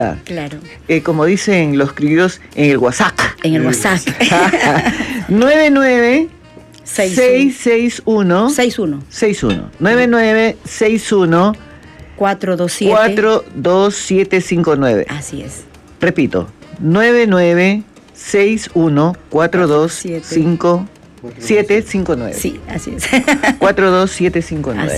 Claro. Como dicen los criollos, en el WhatsApp. En el WhatsApp. 661 9961 42759. Así es. Repito, 9961 42759. Sí, así es. 42759.